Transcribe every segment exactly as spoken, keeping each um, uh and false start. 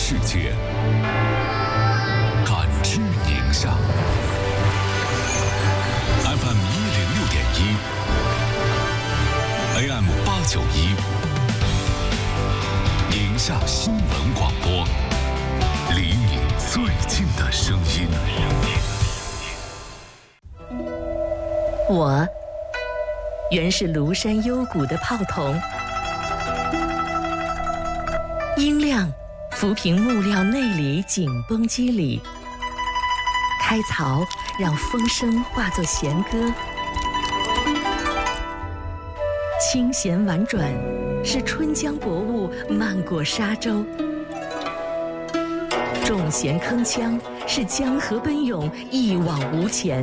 世界，感知宁夏。F M 一零六点一 ，A M 八九一，宁夏新闻广播，离你最近的声音。 我原是庐山幽谷的炮筒，音量浮萍木料内里紧绷肌理，开槽让风声化作弦歌，清弦婉转是春江薄雾漫过沙洲，重弦铿锵是江河奔涌一往无前。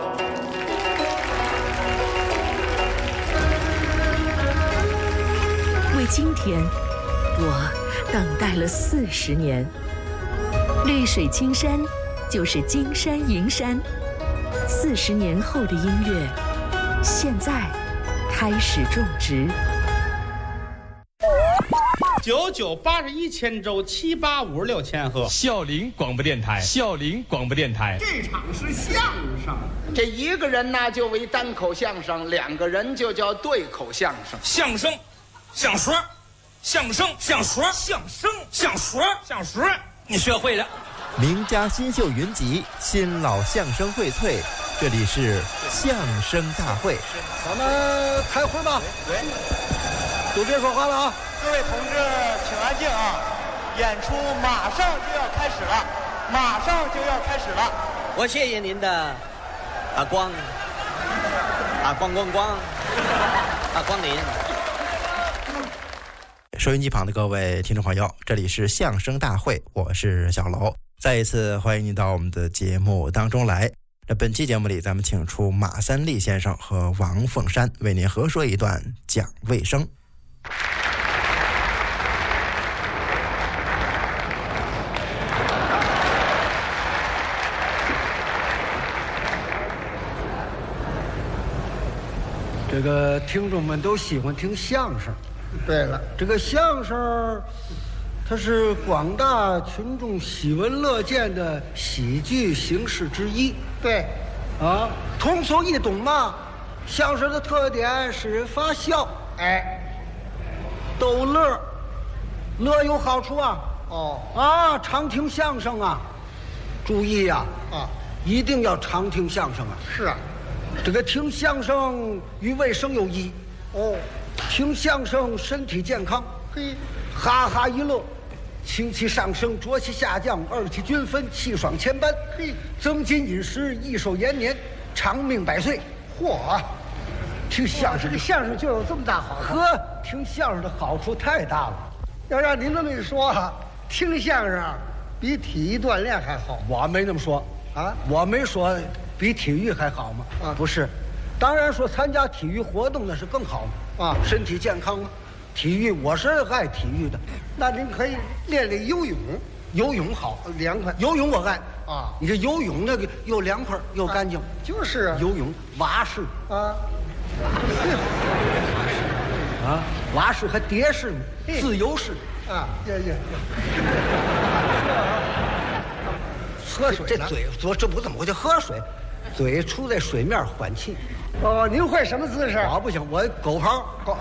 为今天，我等待了四十年。绿水青山就是金山银山，四十年后的音乐，现在开始种植。 九九八十一千周，七八五十六千赫。 孝陵广播电台，孝陵广播电台。 这场是相声，这一个人呢就为单口相声，两个人就叫对口相声。 相声，相说，相声，相说，相声，相说，相说，你学会了。 名家新秀云集，新老相声荟萃，这里是相声大会。 咱们开会吧。 对， 都别说话了啊！ 各位同志，请安静啊！演出马上就要开始了，马上就要开始了。 我谢谢您的啊光啊光光光啊光临。 收音机旁的各位听众朋友，这里是相声大会，我是小楼，再一次欢迎您到我们的节目当中来。那本期节目里，咱们请出马三立先生和王凤山为您合说一段讲卫生。 这个听众们都喜欢听相声。 对了， 这个相声，它是广大群众喜闻乐见的喜剧形式之一。 对， 啊，通俗易懂嘛。相声的特点使人发笑， 哎， 逗乐，乐有好处啊。 哦， 啊，常听相声啊，注意呀， 啊， 一定要常听相声啊。 是啊， 这个听相声与卫生有益。 哦， 听相声身体健康， 嘿， 哈哈一乐，清气上升，浊气下降，二气均分，气爽千般， 嘿， 增进饮食，益寿延年，长命百岁。 嚯， 听相声， 这个相声就有这么大好处。 呵，听相声的好处太大了。 要让您这么一说啊，听相声比体育锻炼还好。 我没那么说啊， 我没说比体育还好吗？ 啊， 不是，当然说参加体育活动那是更好嘛。 啊， 身体健康嘛。体育我是爱体育的。 那您可以练练游泳， 游泳好， 凉快。 游泳我爱啊， 你这游泳那个又凉快又干净。 啊，就是啊， 游泳蛙式啊， 啊，蛙式还蝶式，自由式啊，呀呀， 喝水这嘴我这不怎么我就喝水，嘴出在水面缓气。 哦，您会什么姿势？ 我不行，我狗刨。狗。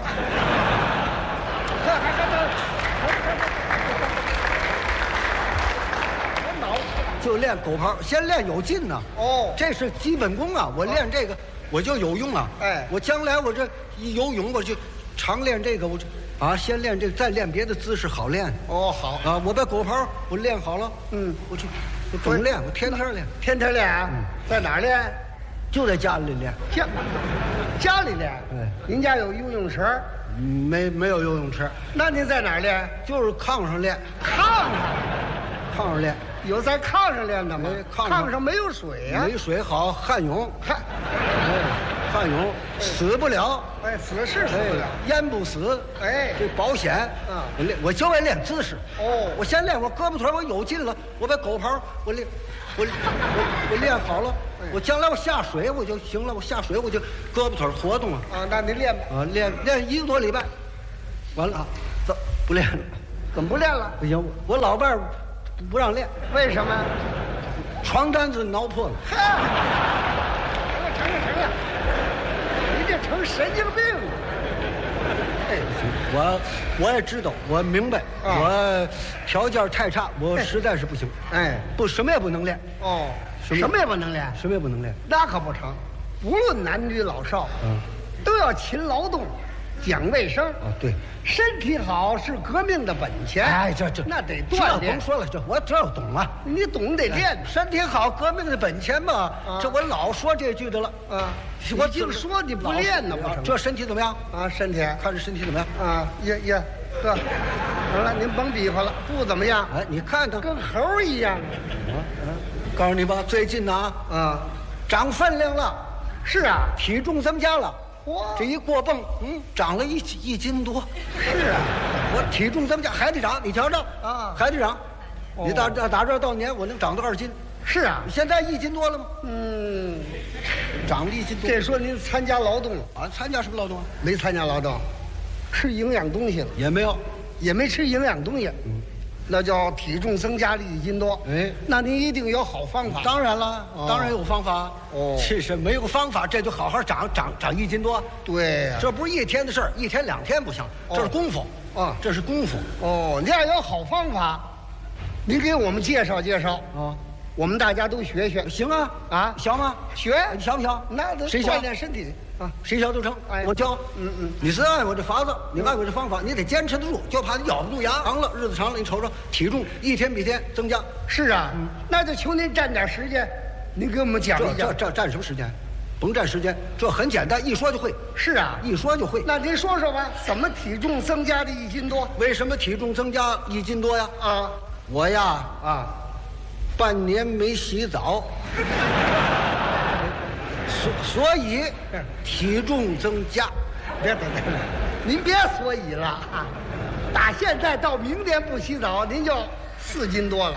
就练狗刨，先练有劲呢。 哦， 这是基本功啊！我练这个，我就有用啊。 哎， 我将来我这一游泳，我就常练这个，我就啊，先练这个，再练别的姿势好练。 哦，好啊，我把狗刨我练好了， 嗯， 我去，我总练，我天天练， 天天练啊。 嗯， 在哪儿练？ 就在家里练。 家家里练？ 对。 您家有游泳池？ 没没有游泳池。 那您在哪儿练？ 就是炕上练。 炕上？ 炕上练。 有在炕上练的吗？ 炕上炕上没有水呀。 没水好旱泳。 旱。 旱泳死不了。 哎，死是死不了， 淹不死。 哎， 这保险。 啊， 我练，我就爱练姿势。 哦， 我先练，我胳膊腿我有劲了，我把狗刨我练，我我我练好了，我将来我下水我就行了，我下水我就胳膊腿活动啊。 啊，那您练吧。 啊，练练一个多礼拜，完了，走不练了。 怎么不练了？ 不行，我老伴儿不让练， 为什么？ 床单子挠破了。 嗨，成了成了成了，你这成神经病了。 哎，我我也知道，我明白， 啊、 我条件太差，我实在是不行。 哎， 不，什么也不能练。 哦，什么也不能练， 什么也不能练。 那可不成，不论男女老少，嗯，都要勤劳动，讲卫生。 啊，对， 身体好是革命的本钱。 哎，这这那得锻炼。 甭说了，这我这懂了。 你懂得练， 身体好，革命的本钱嘛。啊、这我老说这句的了。 啊，我净说你不练呢，不成？ 这身体怎么样？ 啊，身体看这身体怎么样？ 啊，也也，呵，好了，您甭比划了，不怎么样。 哎，你看看， 跟猴一样。 啊啊！告诉你吧，最近呢， 啊， 长分量了。 是啊， 体重增加了。 哇， 这一过泵，嗯，长了一一斤多。 是啊， 我体重增加还得长，你瞧瞧啊， 还得长。哦、你打打打这到年，我能长到二斤。 是啊， 现在一斤多了吗？ 嗯， 长了一斤多。 这说您参加劳动了啊？参加什么劳动啊？ 没参加劳动，吃营养东西了也没有， 也没吃营养东西。嗯。那叫体重增加了一斤多， 哎， 那您一定有好方法。 当然了，哦、当然有方法。哦，其实没有方法，这就好好长长长一斤多。 对呀、啊， 这不是一天的事儿，一天两天不行，哦、这是功夫啊， 这是功夫。 哦，你要有好方法，您给我们介绍介绍啊，我们大家都学学。 行啊， 啊， 学吗？ 学， 你想不想？ 那得谁锻炼身体。 啊，谁教都成， 哎， 我教， 嗯嗯， 你是按我这法子，你按我这方法，你得坚持得住，就怕你咬不住牙。长了，日子长了，你瞅瞅，体重一天比天增加。 是啊，嗯、那就求您占点时间，您给我们讲一讲。 这这占什么时间？甭占时间，这很简单，一说就会。 是啊， 一说就会。 那您说说吧，怎么体重增加的一斤多？ 为什么体重增加一斤多呀？ 啊， 我呀啊， 半年没洗澡。所所以体重增加， 别别别，您别所以了啊！打现在到明年不洗澡，您就四斤多了。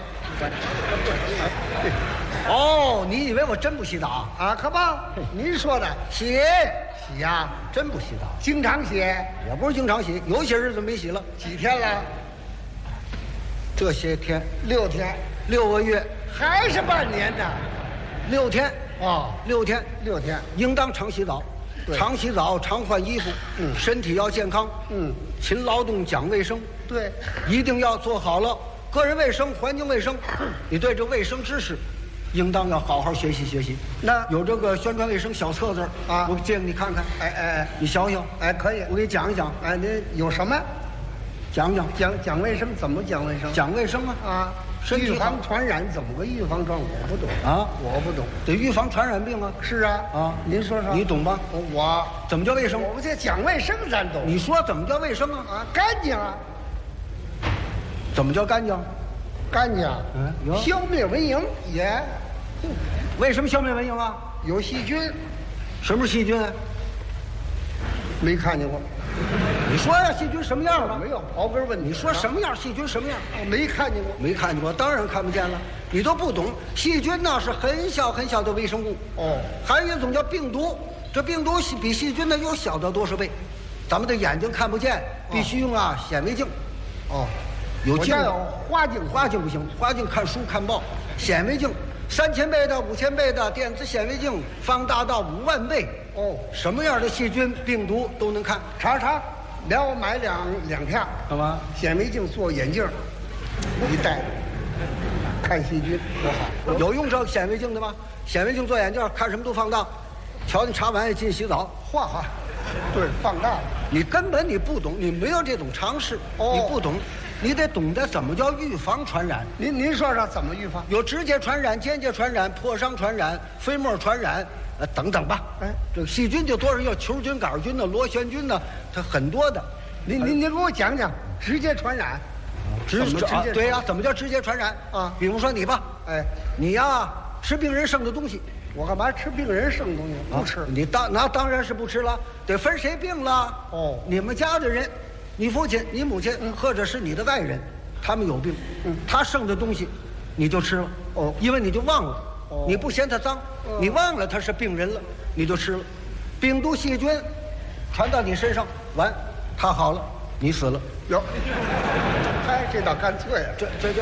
哦，你以为我真不洗澡啊？可不，您说的洗洗呀， 真不洗澡， 经常洗， 也不是经常洗，有些日子没洗了。 几天了？ 这些天六天， 六个月， 还是半年呢？ 六天。 哦， 六天， 六天， 应当常洗澡，常洗澡，常换衣服，嗯，身体要健康，嗯，勤劳动，讲卫生， 对， 一定要做好了个人卫生、环境卫生，你对这卫生知识，应当要好好学习学习。 那有这个宣传卫生小册子啊，我借给你看看， 哎哎哎， 你想想， 哎，可以， 我给你讲一讲， 哎，您有什么？ 讲讲讲讲卫生，怎么讲卫生？ 讲卫生啊啊！预防传染怎么个预防传？我不懂啊， 我不懂。 得预防传染病啊！ 是啊啊！您说说， 你懂吧？ 我怎么叫卫生？ 我们这讲卫生咱懂。 你说怎么叫卫生啊？ 啊，干净啊！ 怎么叫干净？ 干净。嗯，消灭蚊蝇也。 为什么消灭蚊蝇啊？ 有细菌。 什么是细菌？ 没看见过。 你说呀，细菌什么样了？ 没有刨根问底。 你说什么样？细菌什么样？ 我没看见过， 没看见过，当然看不见了。你都不懂，细菌呢是很小很小的微生物。哦，还有一种叫病毒，这病毒比细菌呢又小到多少倍？咱们的眼睛看不见，必须用啊显微镜。哦，有镜。 有花镜， 花镜不行，花镜看书看报，显微镜三千倍的、五千倍的电子显微镜，放大到五万倍。哦，什么样的细菌、病毒都能看。 查查，让我买两两片， 干嘛？ 显微镜做眼镜，一戴，看细菌多好。 有用这显微镜的吗？显微镜做眼镜，看什么都放大。瞧你查完也进洗澡， 哗哗，对，放大了。 你根本你不懂，你没有这种常识，哦、你不懂。你得懂得怎么叫预防传染。 您您说说怎么预防？ 有直接传染、间接传染、破伤传染、飞沫传染，呃，等等吧。哎，这个细菌就多少叫球菌、杆菌呢、螺旋菌呢，它很多的。 您您您给我讲讲直接传染。 直直接对呀、啊，怎么叫直接传染啊？比如说你吧，哎，你呀吃病人剩的东西， 我干嘛吃病人剩的东西？不吃。 啊、你当那当然是不吃了，得分谁病了。哦，你们家的人。你父亲、你母亲，嗯、或者是你的外人，他们有病，嗯、他剩的东西，你就吃了。哦，因为你就忘了，哦、你不嫌他脏，哦、你忘了他是病人了，你就吃了。病毒细菌传到你身上，完，他好了，你死了。 有，哎，这倒干脆啊！ 这这叫